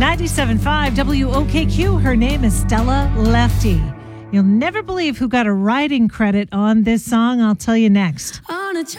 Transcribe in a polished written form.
97.5 WOKQ. Her name is Stella Lefty. You'll never believe who got a writing credit on this song. I'll tell you next. On a